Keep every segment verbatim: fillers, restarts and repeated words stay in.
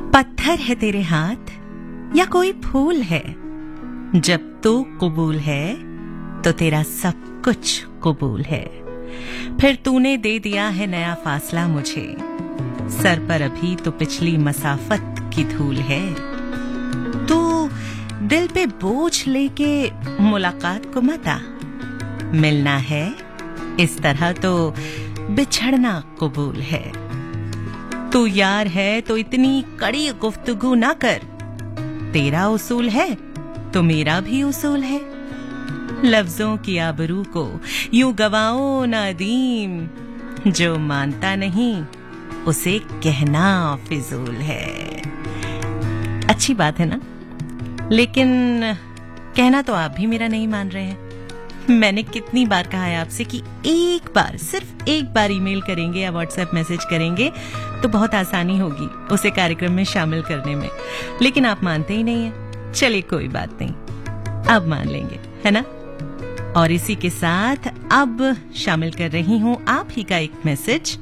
पत्थर है तेरे हाथ या कोई फूल है, जब तू कबूल है तो तेरा सब कुछ कबूल है। फिर तूने दे दिया है नया फासला मुझे, सर पर अभी तो पिछली मसाफत की धूल है। तू दिल पे बोझ लेके मुलाकात को मत आ, मिलना है इस तरह तो बिछड़ना कबूल है। तू यार है तो इतनी कड़ी गुफ्तगू ना कर, तेरा उसूल है तो मेरा भी उसूल है। लफ्जों की आबरू को यूं गवाओ ना अदीम, जो मानता नहीं उसे कहना फिजूल है। अच्छी बात है ना, लेकिन कहना तो आप भी मेरा नहीं मान रहे हैं। मैंने कितनी बार कहा है आपसे कि एक बार, सिर्फ एक बार ईमेल करेंगे या व्हाट्सएप मैसेज करेंगे तो बहुत आसानी होगी उसे कार्यक्रम में शामिल करने में, लेकिन आप मानते ही नहीं है। चलिए कोई बात नहीं, अब मान लेंगे, है ना। और इसी के साथ अब शामिल कर रही हूं आप ही का एक मैसेज।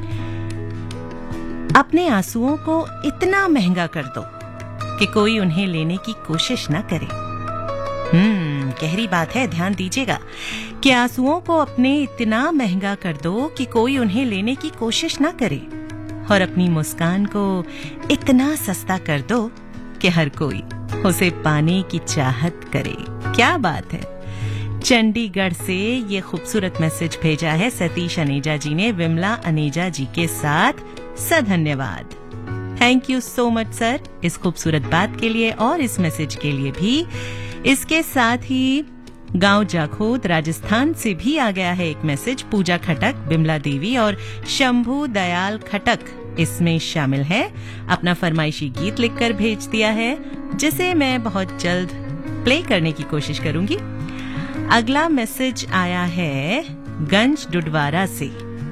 अपने आंसुओं को इतना महंगा कर दो कि कोई उन्हें लेने की कोशिश ना करे। हम्म गहरी बात है, ध्यान दीजिएगा कि आंसुओं को अपने इतना महंगा कर दो कि कोई उन्हें लेने की कोशिश ना करे, और अपनी मुस्कान को इतना सस्ता कर दो कि हर कोई उसे पाने की चाहत करे। क्या बात है। चंडीगढ़ से ये खूबसूरत मैसेज भेजा है सतीश अनेजा जी ने, विमला अनेजा जी के साथ। सधन्यवाद, thank you so much sir, इस खूबसूरत बात के लिए और इस मैसेज के लिए भी। इसके साथ ही गांव जाखोद राजस्थान से भी आ गया है एक मैसेज। पूजा खटक, बिमला देवी और शंभू दयाल खटक इसमें शामिल है। अपना फरमाइशी गीत लिखकर भेज दिया है, जिसे मैं बहुत जल्द प्ले करने की कोशिश करूंगी। अगला मैसेज आया है गंज डुडवारा से,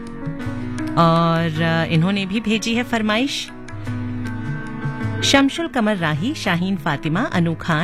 और इन्होंने भी भेजी है फरमाइश। शमशुल कमर राही, शाहीन फातिमा, अनु खान,